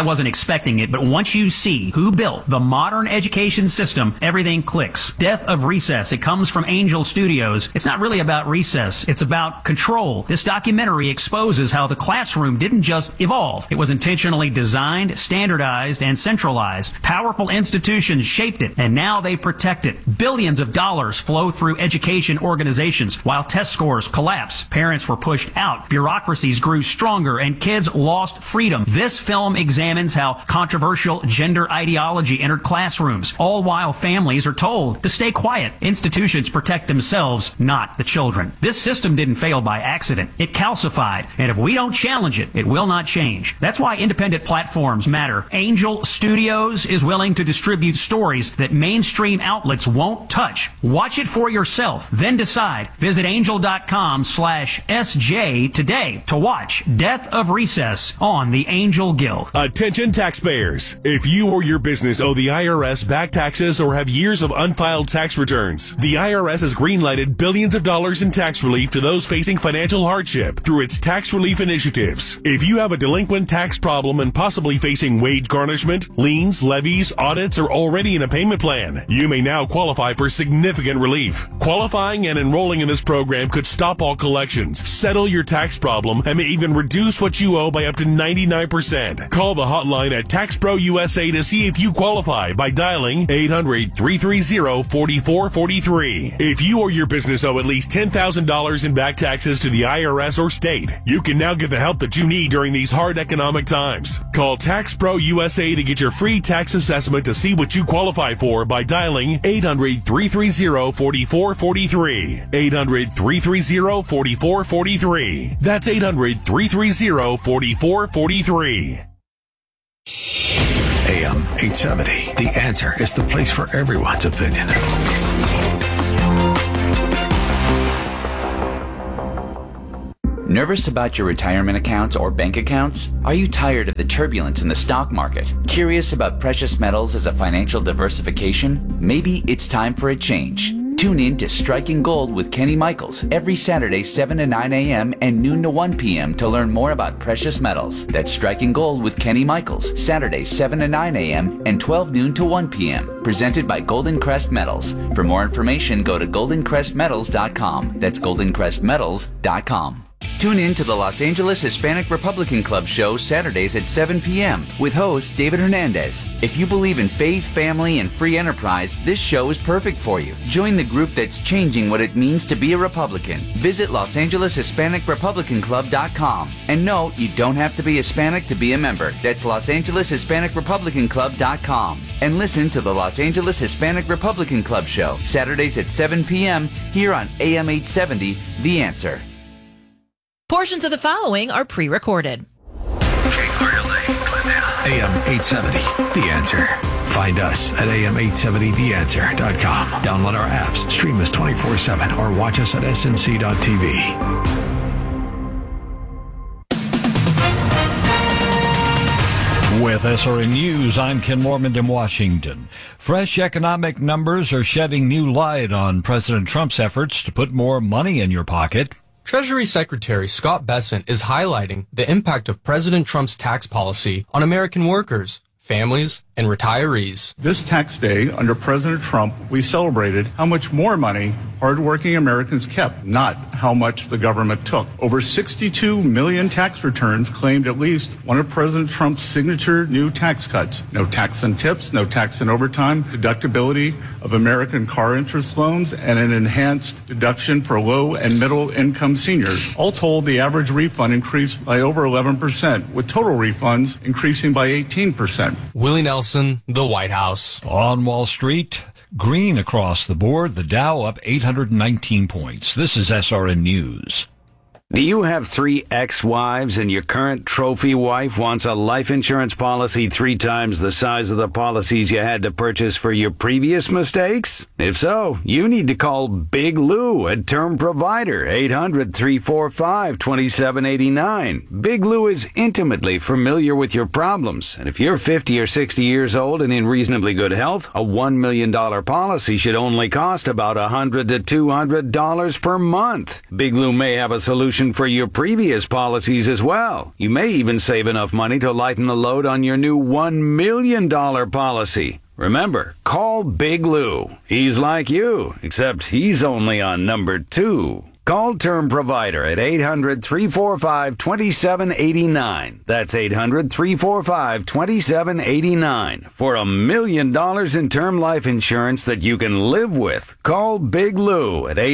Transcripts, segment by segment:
I wasn't expecting it, but once you see who built the modern education system, everything clicks. Death of Recess. It comes from Angel Studios. It's not really about recess. It's about control. This documentary exposes how the classroom didn't just evolve. It was intentionally designed, standardized, and centralized. Powerful institutions shaped it, and now they protect it. Billions of dollars flow through education organizations while test scores collapse. Parents were pushed out. Bureaucracies grew stronger, and kids lost freedom. This film examines how controversial gender ideology entered classrooms, all while families are told to stay quiet. Institutions protect themselves, not the children. This system didn't fail by accident. It calcified, and if we don't challenge it, it will not change. That's why independent platforms matter. Angel Studios is willing to distribute stories that mainstream outlets won't touch. Watch it for yourself, then decide. Visit angel.com/SJ today to watch Death of Recess on the Angel Guild. Attention taxpayers. If you or your business owe the IRS back taxes or have years of unfiled tax returns, the IRS has greenlighted billions of dollars in tax relief to those facing financial hardship through its tax relief initiatives. If you have a delinquent tax problem and possibly facing wage garnishment, liens, levies, audits, or already in a payment plan, you may now qualify for significant relief. Qualifying and enrolling in this program could stop all collections, settle your tax problem, and may even reduce what you owe by up to 99%. Call the hotline at TaxPro USA to see if you qualify by dialing 800-330-4443. If you or your business owe at least $10,000 in back taxes to the IRS or state, you can now get the help that you need during these hard economic times. Call TaxPro USA to get your free tax assessment to see what you qualify for by dialing 800-330-4443. 800-330-4443. That's 800-330-4443. AM 870. The Answer is the place for everyone's opinion. Nervous about your retirement accounts or bank accounts? Are you tired of the turbulence in the stock market? Curious about precious metals as a financial diversification? Maybe it's time for a change. Tune in to Striking Gold with Kenny Michaels every Saturday 7 to 9 a.m. and noon to 1 p.m. to learn more about precious metals. That's Striking Gold with Kenny Michaels, Saturdays 7 to 9 a.m. and 12 noon to 1 p.m. Presented by Golden Crest Metals. For more information, go to goldencrestmetals.com. That's goldencrestmetals.com. Tune in to the Los Angeles Hispanic Republican Club show Saturdays at 7 p.m. with host David Hernandez. If you believe in faith, family, and free enterprise, this show is perfect for you. Join the group that's changing what it means to be a Republican. Visit LosAngelesHispanicRepublicanClub.com. And no, you don't have to be Hispanic to be a member. That's LosAngelesHispanicRepublicanClub.com. And listen to the Los Angeles Hispanic Republican Club show Saturdays at 7 p.m. here on AM 870, The Answer. Portions of the following are pre-recorded. AM 870, The Answer. Find us at am870theanswer.com. Download our apps, stream us 24/7, or watch us at snc.tv. With SRN News, I'm Ken Mormon in Washington. Fresh economic numbers are shedding new light on President Trump's efforts to put more money in your pocket. Treasury Secretary Scott Bessent is highlighting the impact of President Trump's tax policy on American workers, families, and retirees. This tax day under President Trump, we celebrated how much more money hardworking Americans kept, not how much the government took. Over 62 million tax returns claimed at least one of President Trump's signature new tax cuts. No tax on tips, no tax on overtime, deductibility of American car interest loans, and an enhanced deduction for low and middle income seniors. All told, the average refund increased by over 11%, with total refunds increasing by 18%. Willie Nelson, the White House. On Wall Street, green across the board, the Dow up 819 points. This is SRN News. Do you have 3 ex-wives and your current trophy wife wants a life insurance policy 3 times the size of the policies you had to purchase for your previous mistakes? If so, you need to call Big Lou at Term Provider, 800-345-2789. Big Lou is intimately familiar with your problems, and if you're 50 or 60 years old and in reasonably good health, a $1 million policy should only cost about $100 to $200 per month. Big Lou may have a solution protection for your previous policies as well. You may even save enough money to lighten the load on your new $1 million policy. Remember, call Big Lou. He's like you, except he's only on number 2. Call Term Provider at 800-345-2789. That's 800-345-2789 for $1 million in term life insurance that you can live with. Call Big Lou at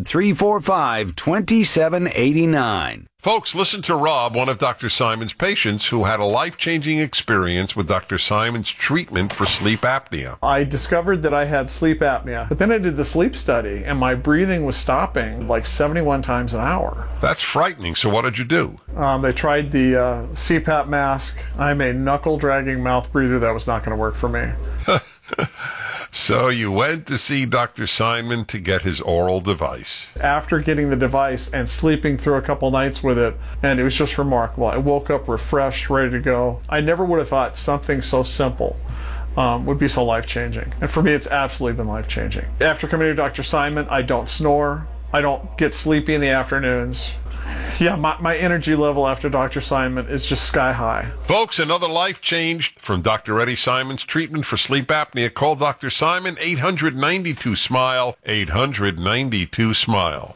800-345-2789. Folks, listen to Rob, one of Dr. Simon's patients who had a life-changing experience with Dr. Simon's treatment for sleep apnea. I discovered that I had sleep apnea, but then I did the sleep study, and my breathing was stopping like 71 times an hour. That's frightening. So what did you do? They tried the CPAP mask. I'm a knuckle-dragging mouth breather. That was not going to work for me. So you went to see Dr. Simon to get his oral device. After getting the device and sleeping through a couple nights with it, and it was just remarkable. I woke up refreshed, ready to go. I never would have thought something so simple would be so life-changing. And for me, it's absolutely been life-changing. After coming to Dr. Simon, I don't snore. I don't get sleepy in the afternoons. Yeah, my energy level after Dr. Simon is just sky high. Folks, another life changed from Dr. Eddie Simon's treatment for sleep apnea. Call Dr. Simon, 892-SMILE, 892-SMILE,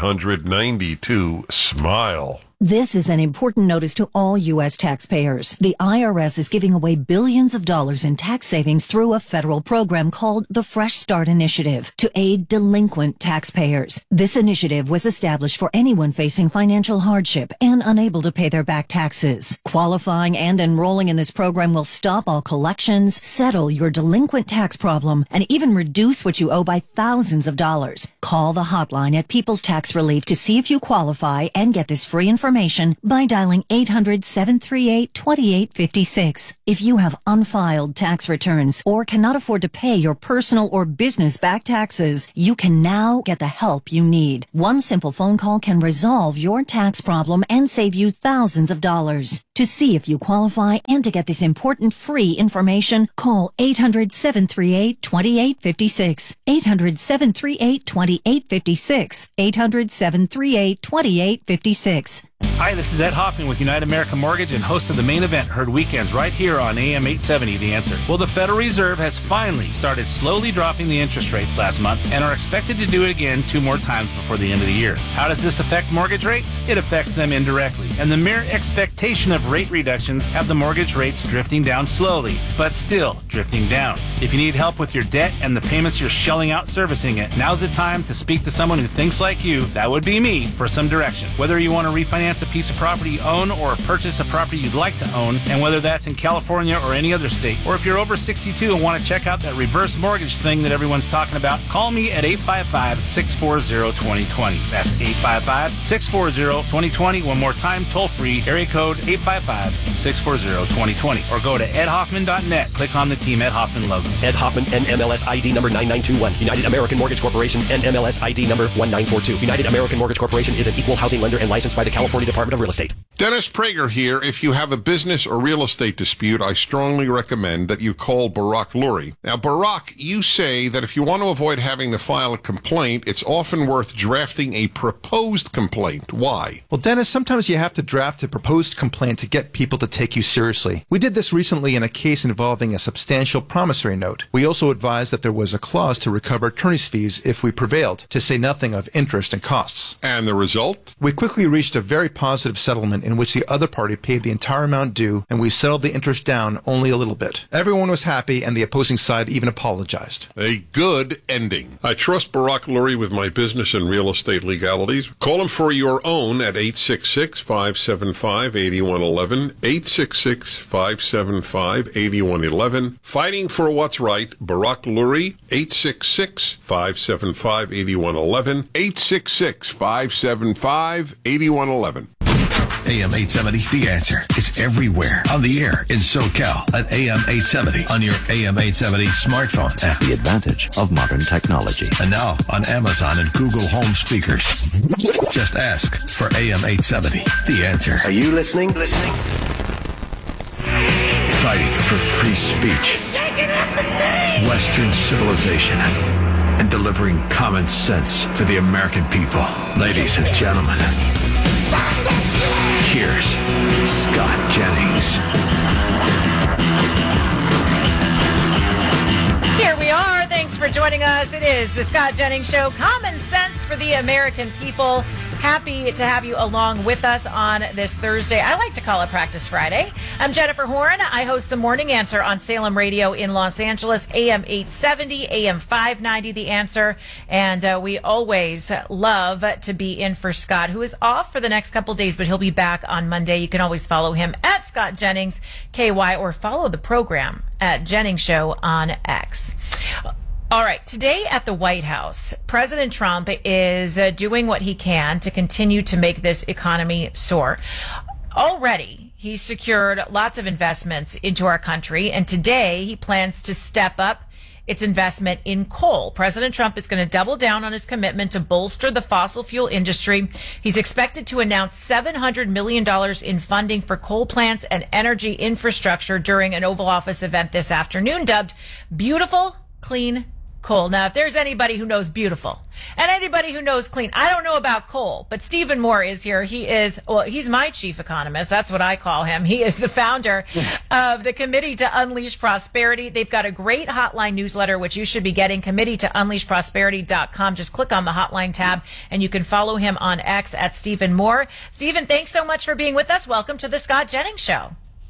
892-SMILE. This is an important notice to all U.S. taxpayers. The IRS is giving away billions of dollars in tax savings through a federal program called the Fresh Start Initiative to aid delinquent taxpayers. This initiative was established for anyone facing financial hardship and unable to pay their back taxes. Qualifying and enrolling in this program will stop all collections, settle your delinquent tax problem, and even reduce what you owe by thousands of dollars. Call the hotline at People's Tax Relief to see if you qualify and get this free information by dialing 800-738-2856. If you have unfiled tax returns or cannot afford to pay your personal or business back taxes, you can now get the help you need. One simple phone call can resolve your tax problem and save you thousands of dollars. To see if you qualify and to get this important free information, call 800-738-2856. 800-738-2856. 800-738-2856. Hi, this is Ed Hoffman with United American Mortgage and host of The Main Event, heard weekends right here on AM 870, The Answer. Well, the Federal Reserve has finally started slowly dropping the interest rates last month and are expected to do it again 2 more times before the end of the year. How does this affect mortgage rates? It affects them indirectly, and the mere expectation of rate reductions have the mortgage rates drifting down slowly, but still drifting down. If you need help with your debt and the payments you're shelling out servicing it, now's the time to speak to someone who thinks like you, that would be me, for some direction. Whether you want to refinance a piece of property you own or purchase a property you'd like to own, and whether that's in California or any other state, or if you're over 62 and want to check out that reverse mortgage thing that everyone's talking about, call me at 855-640-2020. That's 855-640-2020. One more time, toll free, area code 855-640-2020, or go to edhoffman.net. Click on the Team Ed Hoffman logo. Ed Hoffman, NMLS ID number 9921. United American Mortgage Corporation, NMLS ID number 1942. United American Mortgage Corporation is an equal housing lender and licensed by the California Department of Real Estate. Dennis Prager here. If you have a business or real estate dispute, I strongly recommend that you call Barak Lurie. Now, Barak, you say that if you want to avoid having to file a complaint, it's often worth drafting a proposed complaint. Why? Well, Dennis, sometimes you have to draft a proposed complaint to get people to take you seriously. We did this recently in a case involving a substantial promissory note. We also advised that there was a clause to recover attorney's fees if we prevailed, to say nothing of interest and costs. And the result? We quickly reached a very positive settlement in which the other party paid the entire amount due, and we settled the interest down only a little bit. Everyone was happy, and the opposing side even apologized. A good ending. I trust Barak Lurie with my business and real estate legalities. Call him for your own at 866-575-8111, 866-575-8111. Fighting for what's right, Barak Lurie, 866-575-8111, 866-575-8111. AM 870, The Answer, is everywhere on the air in SoCal at AM 870 on your AM 870 smartphone app. The advantage of modern technology. And now on Amazon and Google Home speakers. Just ask for AM 870, The Answer. Are you listening? Fighting for free speech, Western civilization, and delivering common sense for the American people. Ladies and gentlemen, Scott Jennings. Here we are. Thanks for joining us. It is the Scott Jennings Show. Common sense for the American people. Happy to have you along with us on this Thursday. I like to call it Practice Friday. I'm Jennifer Horn. I host the Morning Answer on Salem Radio in Los Angeles, AM 870, AM 590, The Answer. And we always love to be in for Scott, who is off for the next couple days, but he'll be back on Monday. You can always follow him at Scott Jennings, KY, or follow the program at Jennings Show on X. All right. Today at the White House, President Trump is doing what he can to continue to make this economy soar. Already, he's secured lots of investments into our country, and today he plans to step up its investment in coal. President Trump is going to double down on his commitment to bolster the fossil fuel industry. He's expected to announce $700 million in funding for coal plants and energy infrastructure during an Oval Office event this afternoon dubbed Beautiful, Clean Coal. Now, if there's anybody who knows beautiful and anybody who knows clean, I don't know about coal, but Stephen Moore is here. He's my chief economist. That's what I call him. He is the founder of the Committee to Unleash Prosperity. They've got a great hotline newsletter, which you should be getting, committee-to-unleashprosperity.com. Just click on the hotline tab and you can follow him on X at Stephen Moore. Stephen, thanks so much for being with us. Welcome to the Scott Jennings Show.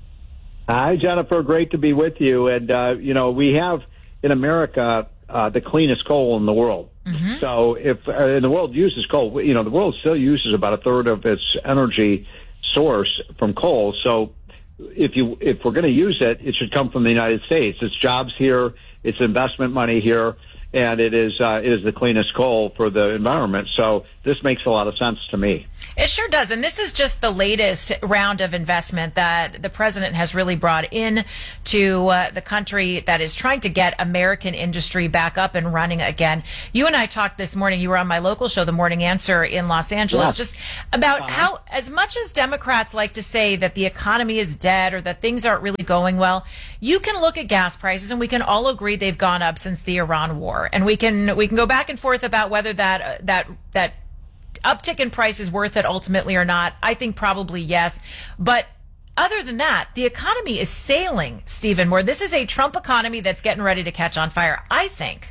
Hi, Jennifer. Great to be with you. And, we have in America the cleanest coal in the world. Mm-hmm. So if and the world uses coal, the world still uses about a third of its energy source from coal. So if we're going to use it, it should come from the United States. It's jobs here, it's investment money here, and it is the cleanest coal for the environment. So this makes a lot of sense to me. It sure does. And this is just the latest round of investment that the president has really brought in to the country that is trying to get American industry back up and running again. You and I talked this morning. You were on my local show, The Morning Answer in Los Angeles, just about how, as much as Democrats like to say that the economy is dead or that things aren't really going well, you can look at gas prices and we can all agree they've gone up since the Iran war. And we can go back and forth about whether that uptick in price is worth it ultimately or not. I think probably yes. But other than that, the economy is sailing, Stephen Moore. This is a Trump economy that's getting ready to catch on fire, I think.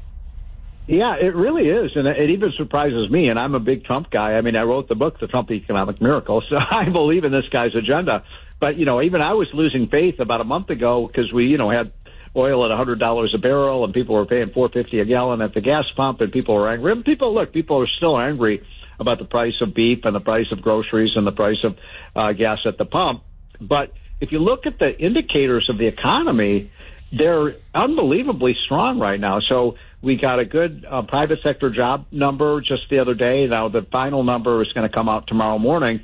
Yeah, it really is. And it even surprises me. And I'm a big Trump guy. I mean, I wrote the book, The Trump Economic Miracle. So I believe in this guy's agenda. But, even I was losing faith about a month ago because we, had oil at $100 a barrel and people were paying $4.50 a gallon at the gas pump and people were angry. And people are still angry about the price of beef and the price of groceries and the price of gas at the pump. But if you look at the indicators of the economy, they're unbelievably strong right now. So we got a good private sector job number just the other day. Now the final number is going to come out tomorrow morning,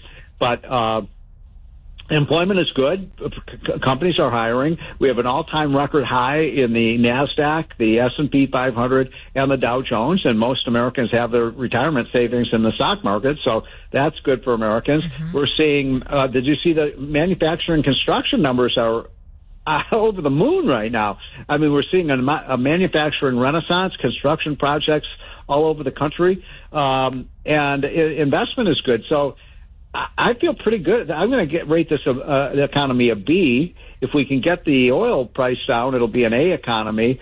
but employment is good. Companies are hiring. We have an all-time record high in the NASDAQ, the S&P 500, and the Dow Jones, and most Americans have their retirement savings in the stock market, so that's good for Americans. Mm-hmm. We're seeing, did you see the manufacturing construction numbers are over the moon right now? I mean, we're seeing a manufacturing renaissance, construction projects all over the country, and investment is good. So I feel pretty good. I'm going to rate this the economy a B. If we can get the oil price down, it'll be an A economy.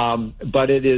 But it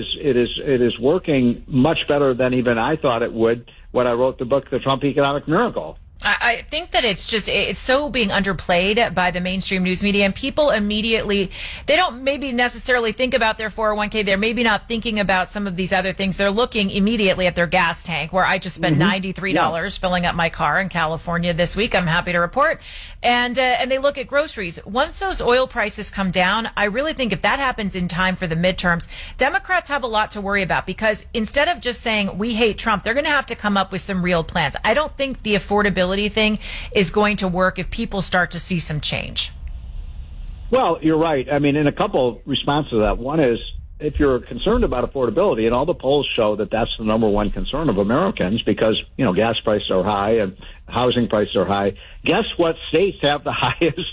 is working much better than even I thought it would when I wrote the book, The Trump Economic Miracle. I think that it's so being underplayed by the mainstream news media, and people immediately, they don't maybe necessarily think about their 401k. They're maybe not thinking about some of these other things. They're looking immediately at their gas tank, where I just spent $93 filling up my car in California this week. I'm happy to report. And they look at groceries. Once those oil prices come down, I really think if that happens in time for the midterms, Democrats have a lot to worry about, because instead of just saying we hate Trump, they're going to have to come up with some real plans. I don't think the affordability thing is going to work if people start to see some change. Well, you're right. I mean, in a couple responses to that. One is, if you're concerned about affordability, and all the polls show that that's the number one concern of Americans, because, gas prices are high and housing prices are high. Guess what states have the highest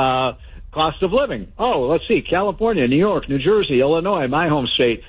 cost of living? Oh, let's see. California, New York, New Jersey, Illinois, my home state,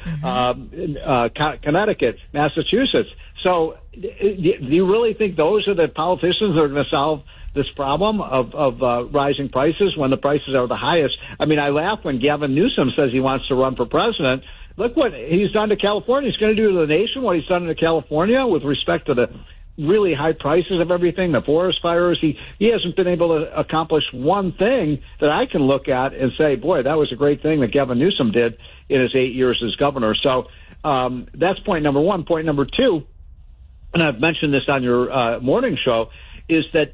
Connecticut, Massachusetts. So do you really think those are the politicians that are going to solve this problem of rising prices when the prices are the highest. I mean, I laugh when Gavin Newsom says he wants to run for president. Look what he's done to California. He's going to do to the nation what he's done to California with respect to the really high prices of everything, the forest fires. He hasn't been able to accomplish one thing that I can look at and say, boy, that was a great thing that Gavin Newsom did in his 8 years as governor. So that's point number one. Point number two, and I've mentioned this on your morning show, is that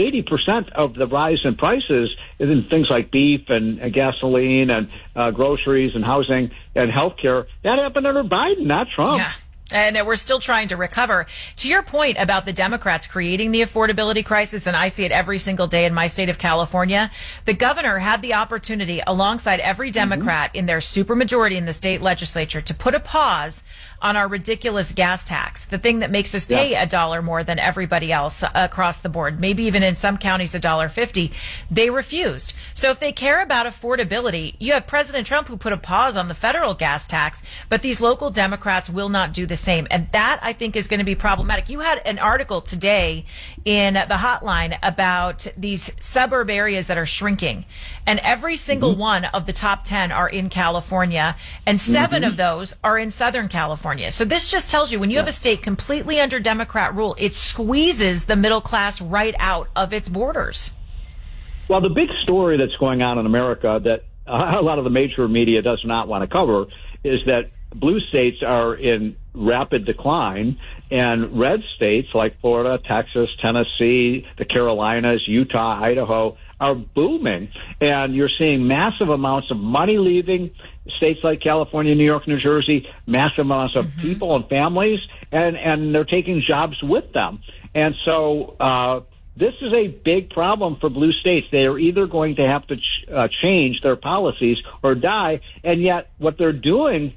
80% of the rise in prices in things like beef and gasoline and groceries and housing and healthcare, that happened under Biden, not Trump. Yeah. And we're still trying to recover. To your point about the Democrats creating the affordability crisis, and I see it every single day in my state of California, the governor had the opportunity alongside every Democrat in their supermajority in the state legislature to put a pause on our ridiculous gas tax, the thing that makes us pay $1 more than everybody else across the board, maybe even in some counties $1.50. They refused. So if they care about affordability, you have President Trump who put a pause on the federal gas tax, but these local Democrats will not do the same. And that, I think, is going to be problematic. You had an article today in the hotline about these suburb areas that are shrinking. And every single one of the top 10 are in California, and 7 of those are in Southern California. So this just tells you when you have a state completely under Democrat rule, it squeezes the middle class right out of its borders. Well, the big story that's going on in America that a lot of the major media does not want to cover is that blue states are in rapid decline, and red states like Florida, Texas, Tennessee, the Carolinas, Utah, Idaho are booming. And you're seeing massive amounts of money leaving states like California, New York, New Jersey, massive amounts of people and families, and they're taking jobs with them. And so this is a big problem for blue states. They are either going to have to change their policies or die, and yet what they're doing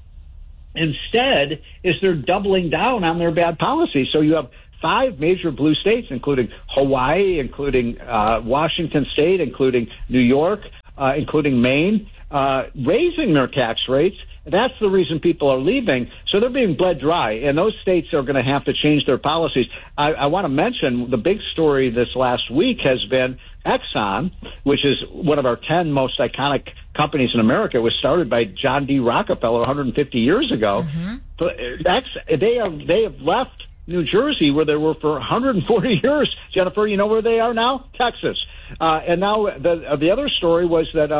instead is they're doubling down on their bad policies. So you have 5 major blue states, including Hawaii, including Washington State, including New York, including Maine, raising their tax rates. That's the reason people are leaving. So they're being bled dry, and those states are going to have to change their policies. I want to mention the big story this last week has been Exxon, which is one of our 10 most iconic companies in America. It was started by John D. Rockefeller 150 years ago. But they have left New Jersey, where they were for 140 years. Jennifer, you know where they are now? Texas. And now the other story was that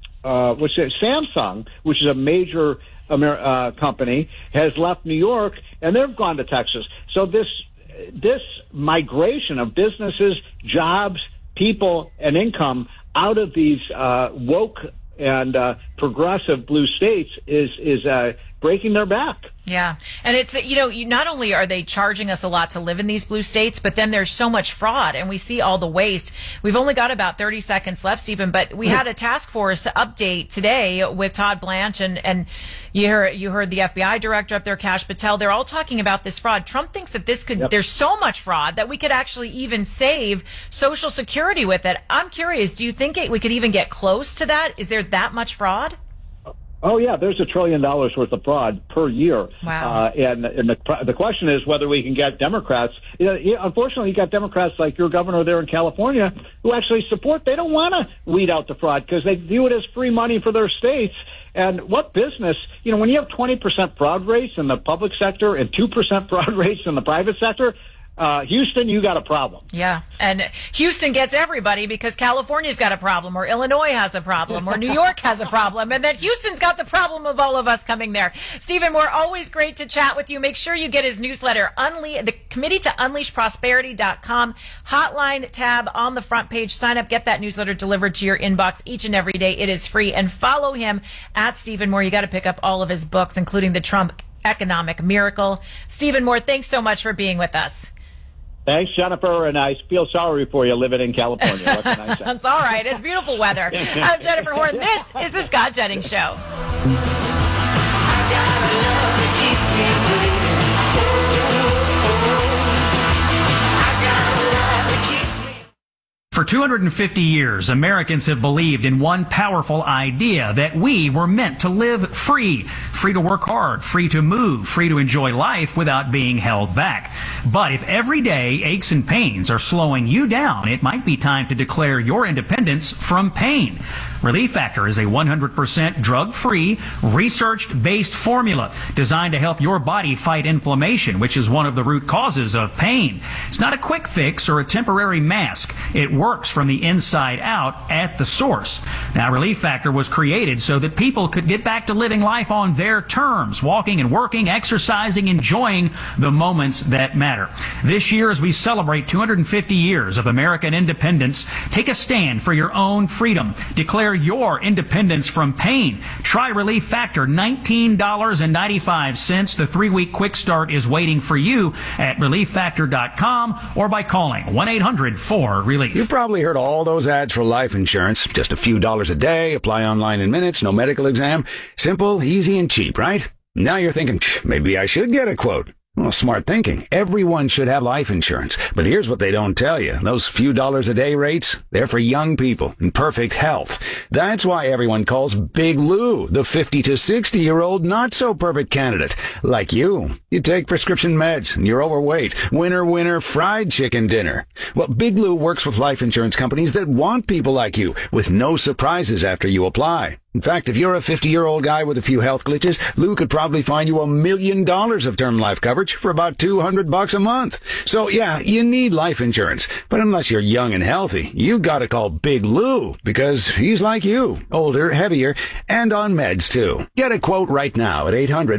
Samsung, which is a major company, has left New York, and they've gone to Texas. So this migration of businesses, jobs, people, and income out of these woke and progressive blue states is breaking their back. Yeah. And it's, not only are they charging us a lot to live in these blue states, but then there's so much fraud and we see all the waste. We've only got about 30 seconds left, Stephen, but we had a task force update today with Todd Blanche and you heard the FBI director up there, Kash Patel. They're all talking about this fraud. Trump thinks that there's so much fraud that we could actually even save Social Security with it. I'm curious, do you think we could even get close to that? Is there that much fraud? Oh, yeah, there's $1 trillion worth of fraud per year. Wow. And the question is whether we can get Democrats. Unfortunately, you got Democrats like your governor there in California who actually support. They don't want to weed out the fraud because they view it as free money for their states. And what business, when you have 20% fraud rates in the public sector and 2% fraud rates in the private sector, Houston, you got a problem. Yeah. And Houston gets everybody because California's got a problem, or Illinois has a problem, or New York has a problem, and then Houston's got the problem of all of us coming there. Stephen Moore, always great to chat with you. Make sure you get his newsletter, the Committee to UnleashProsperity.com, hotline tab on the front page. Sign up, get that newsletter delivered to your inbox each and every day. It is free. And follow him at Stephen Moore. You got to pick up all of his books, including The Trump Economic Miracle. Stephen Moore, thanks so much for being with us. Thanks, Jennifer, and I feel sorry for you living in California. What can I say? That's all right. It's beautiful weather. I'm Jennifer Horn. This is The Scott Jennings Show. For 250 years, Americans have believed in one powerful idea, that we were meant to live free. Free to work hard, free to move, free to enjoy life without being held back. But if everyday aches and pains are slowing you down, it might be time to declare your independence from pain. Relief Factor is a 100% drug-free, research-based formula designed to help your body fight inflammation, which is one of the root causes of pain. It's not a quick fix or a temporary mask. It works from the inside out at the source. Now, Relief Factor was created so that people could get back to living life on their terms, walking and working, exercising, enjoying the moments that matter. This year, as we celebrate 250 years of American independence, take a stand for your own freedom. Declare your independence from pain. Try Relief Factor, $19.95. The 3-week quick start is waiting for you at ReliefFactor.com or by calling 1-800-4RELIEF. You've probably heard all those ads for life insurance. Just a few dollars a day, apply online in minutes, no medical exam. Simple, easy, and cheap, right? Now you're thinking, maybe I should get a quote. Well, smart thinking. Everyone should have life insurance. But here's what they don't tell you. Those few dollars a day rates, they're for young people in perfect health. That's why everyone calls Big Lou the 50 to 60-year-old not-so-perfect candidate. Like you. You take prescription meds and you're overweight. Winner, fried chicken dinner. Well, Big Lou works with life insurance companies that want people like you with no surprises after you apply. In fact, if you're a 50-year-old guy with a few health glitches, Lou could probably find you $1 million of term life coverage for about $200 a month. So yeah, you need life insurance. But unless you're young and healthy, you gotta call Big Lou, because he's like you, older, heavier, and on meds too. Get a quote right now at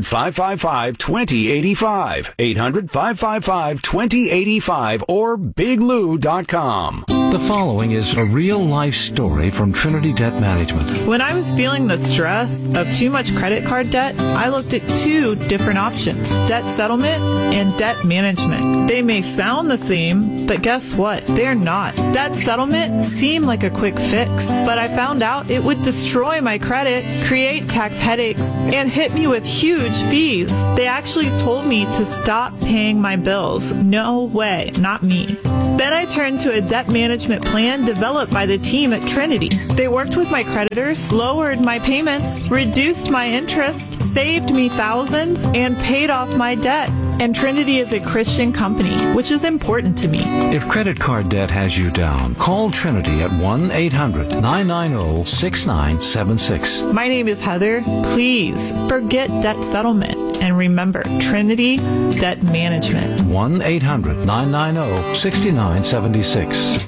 800-555-2085. 800-555-2085 or biglou.com. The following is a real-life story from Trinity Debt Management. When I was feeling the stress of too much credit card debt, I looked at 2 different options: debt settlement and debt management. They may sound the same, but guess what? They're not. Debt settlement seemed like a quick fix, but I found out it would destroy my credit, create tax headaches, and hit me with huge fees. They actually told me to stop paying my bills. No way, not me. Then I turned to a debt management plan developed by the team at Trinity. They worked with my creditors, lowered my payments, reduced my interest, saved me thousands, and paid off my debt. And Trinity is a Christian company, which is important to me. If credit card debt has you down, call Trinity at 1-800-990-6976. My name is Heather. Please forget debt settlement and remember Trinity Debt Management. 1-800-990-6976.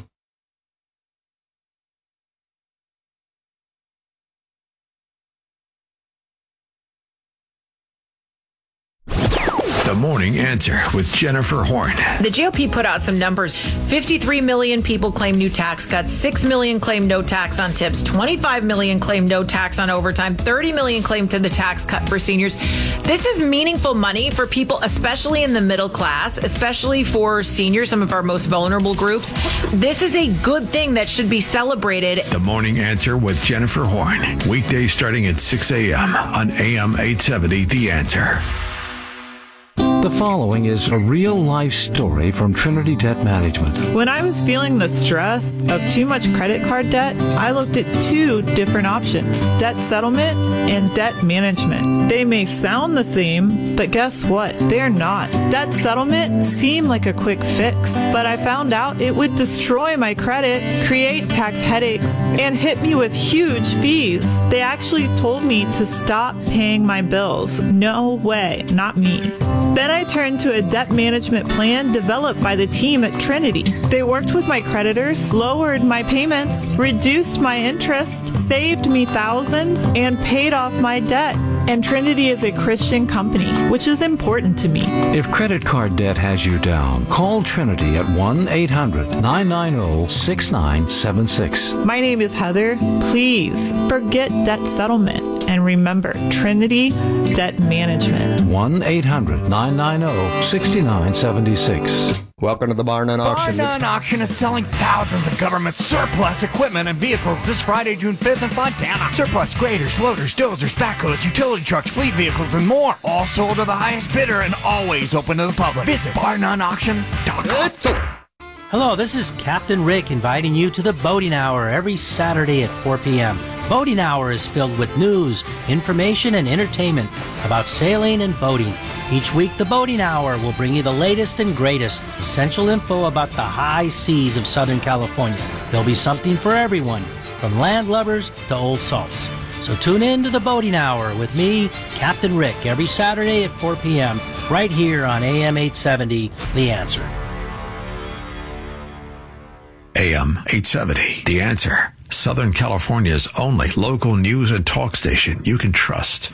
The Morning Answer with Jennifer Horn. The GOP put out some numbers. 53 million people claim new tax cuts. 6 million claim no tax on tips. 25 million claim no tax on overtime. 30 million claim to the tax cut for seniors. This is meaningful money for people, especially in the middle class, especially for seniors, some of our most vulnerable groups. This is a good thing that should be celebrated. The Morning Answer with Jennifer Horn. Weekdays starting at 6 a.m. on AM 870, The Answer. The following is a real-life story from Trinity Debt Management. When I was feeling the stress of too much credit card debt, I looked at 2 different options: debt settlement and debt management. They may sound the same, but guess what? They're not. Debt settlement seemed like a quick fix, but I found out it would destroy my credit, create tax headaches, and hit me with huge fees. They actually told me to stop paying my bills. No way, not me. Then I turned to a debt management plan developed by the team at Trinity. They worked with my creditors, lowered my payments, reduced my interest, saved me thousands, and paid off my debt. And Trinity is a Christian company, which is important to me. If credit card debt has you down, call Trinity at 1-800-990-6976. My name is Heather. Please forget debt settlement and remember Trinity Debt Management. 1-800-990-6976. Welcome to the Bar None Auction. Bar None Auction is selling thousands of government surplus equipment and vehicles this Friday, June 5th in Fontana. Surplus graders, loaders, dozers, backhoes, utility trucks, fleet vehicles, and more. All sold to the highest bidder and always open to the public. Visit BarNoneAuction.com. Hello, this is Captain Rick inviting you to the Boating Hour every Saturday at 4 p.m. Boating Hour is filled with news, information, and entertainment about sailing and boating. Each week, the Boating Hour will bring you the latest and greatest essential info about the high seas of Southern California. There'll be something for everyone, from landlubbers to old salts. So tune in to the Boating Hour with me, Captain Rick, every Saturday at 4 p.m. right here on AM 870, The Answer. AM 870, The Answer. Southern California's only local news and talk station you can trust.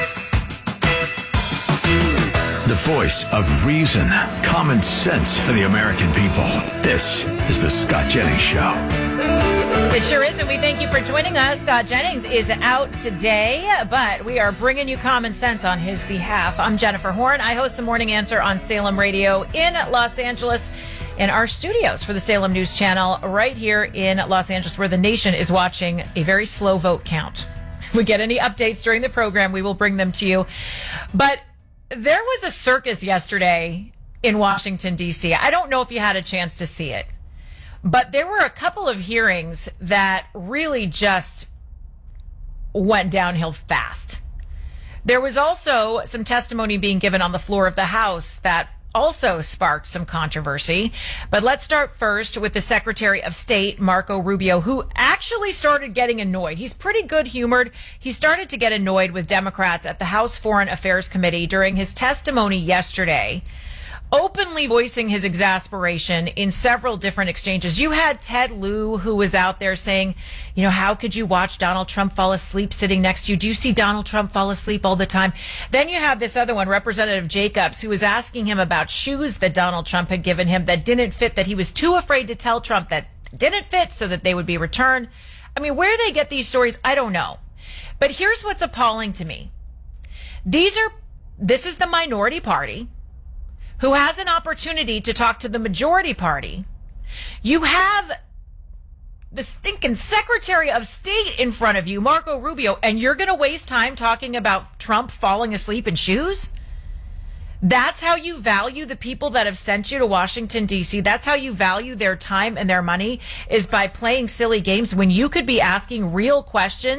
The voice of reason, common sense for the American people. This is the Scott Jennings Show. It sure is, and we thank you for joining us. Scott Jennings is out today, but we are bringing you common sense on his behalf. I'm Jennifer Horn. I host the Morning Answer on Salem Radio in Los Angeles, in our studios for the Salem News Channel right here in Los Angeles, where the nation is watching a very slow vote count. If we get any updates during the program, we will bring them to you. But there was a circus yesterday in Washington, D.C. I don't know if you had a chance to see it, but there were a couple of hearings that really just went downhill fast. There was also some testimony being given on the floor of the House that also sparked some controversy. But let's start first with the Secretary of State, Marco Rubio, who actually started getting annoyed. He's pretty good-humored. He started to get annoyed with Democrats at the House Foreign Affairs Committee during his testimony yesterday, openly voicing his exasperation in several different exchanges. You had Ted Lieu, who was out there saying, you know, how could you watch Donald Trump fall asleep sitting next to you? Do you see Donald Trump fall asleep all the time? Then you have this other one, Representative Jacobs, who was asking him about shoes that Donald Trump had given him that didn't fit, that he was too afraid to tell Trump that didn't fit so that they would be returned. I mean, where they get these stories, I don't know. But here's what's appalling to me. This is the minority party who has an opportunity to talk to the majority party. You have the stinking Secretary of State in front of you, Marco Rubio, and you're going to waste time talking about Trump falling asleep in shoes? That's how you value the people that have sent you to Washington, D.C.? That's how you value their time and their money, is by playing silly games when you could be asking real questions